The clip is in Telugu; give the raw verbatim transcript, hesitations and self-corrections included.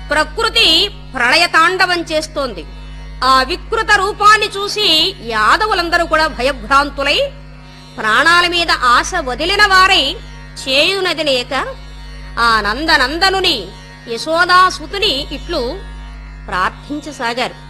ప్రకృతి ప్రళయతాండవం చేస్తోంది. ఆ వికృత రూపాన్ని చూసి యాదవులందరూ కూడా భయభ్రాంతులై ప్రాణాల మీద ఆశ వదిలిన వారై చేయునది లేక ఆ నందనందనుని యశోదాసుతుని ఇట్లు ప్రార్థించసాగారు.